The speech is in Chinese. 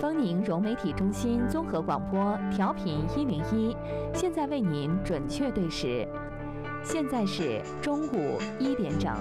丰宁融媒体中心综合广播调频101，现在为您准确对时，现在是中午1点整。